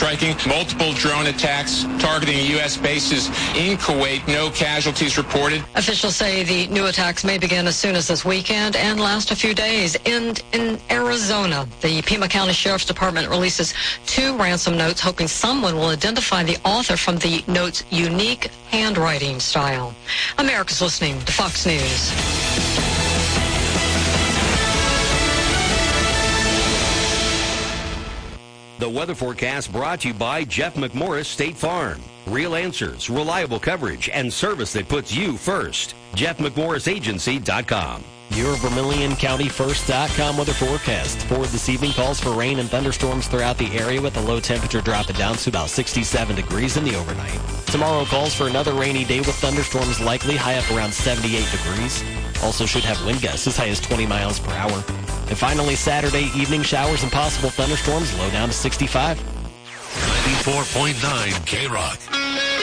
striking multiple drone attacks targeting U.S. bases in Kuwait. No casualties reported. Officials say the new attacks may begin as soon as this weekend and last a few days. In Arizona, the Pima County Sheriff's Department releases 2 ransom notes, hoping someone will identify the author from the note's unique handwriting style. America's listening to Fox News. The weather forecast brought to you by Jeff McMorris State Farm. Real answers, reliable coverage, and service that puts you first. JeffMcMorrisAgency.com. Your VermilionCountyFirst.com weather forecast. For this evening, calls for rain and thunderstorms throughout the area with a low temperature dropping down to about 67 degrees in the overnight. Tomorrow calls for another rainy day with thunderstorms likely, high up around 78 degrees. Also should have wind gusts as high as 20 miles per hour. And finally, Saturday, evening showers and possible thunderstorms, low down to 65. 94.9 K-Rock.